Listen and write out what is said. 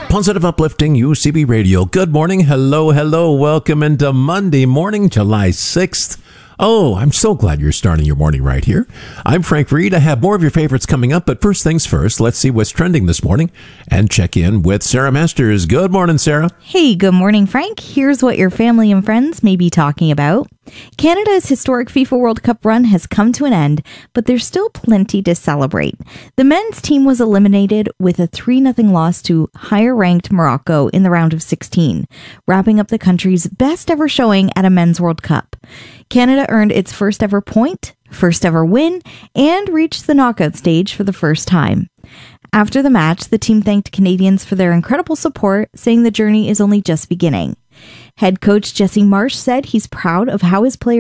Positive, uplifting UCB Radio. Good morning. Hello, hello. Welcome into Monday morning, July 6th. Oh, I'm so glad you're starting your morning right here. I'm Frank Reed. I have more of your favorites coming up, but first things first, let's see what's trending this morning and check in with Sarah Masters. Good morning, Sarah. Hey, good morning, Frank. Here's what your family and friends may be talking about. Canada's historic FIFA World Cup run has come to an end, but there's still plenty to celebrate. The men's team was eliminated with a 3-0 loss to higher-ranked Morocco in the round of 16, wrapping up the country's best ever showing at a men's World Cup. Canada earned its first ever point, first ever win, and reached the knockout stage for the first time. After the match, the team thanked Canadians for their incredible support, saying the journey is only just beginning. Head coach Jesse Marsch said he's proud of how his players